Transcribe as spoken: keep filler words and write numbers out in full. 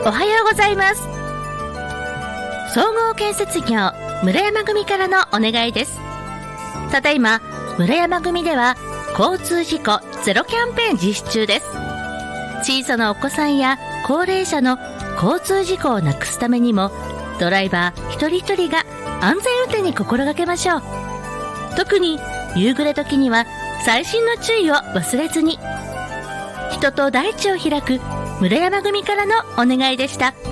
おはようございます。総合建設業村山組からのお願いです。ただいま村山組では交通事故ゼロキャンペーン実施中です。小さなお子さんや高齢者の交通事故をなくすためにも、ドライバー一人一人が安全運転に心がけましょう。特に夕暮れ時には細心の注意を忘れずに。人と大地を開く村山組からのお願いでした。